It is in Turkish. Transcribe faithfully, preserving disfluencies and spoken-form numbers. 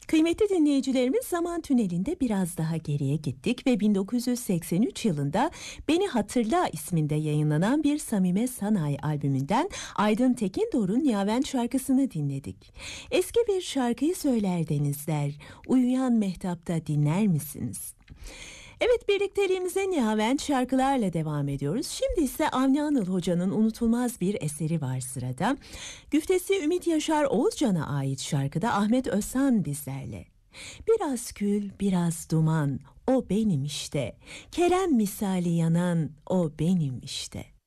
Kıymetli dinleyicilerimiz, zaman tünelinde biraz daha geriye gittik ve bin dokuz yüz seksen üç yılında Beni Hatırla isminde yayınlanan bir Samime Sanay albümünden Aydın Tekindor'un Yaven şarkısını dinledik. Eski bir şarkıyı söyler denizler, uyuyan mehtapta dinler misiniz? Evet, birlikteliğimize Yaven şarkılarla devam ediyoruz. Şimdi ise Avni Anıl Hoca'nın unutulmaz bir eseri var sırada. Güftesi Ümit Yaşar Oğuzcan'a ait şarkıda Ahmet Özhan bizlerle. Biraz kül, biraz duman, o benim işte. Kerem misali yanan, o benim işte.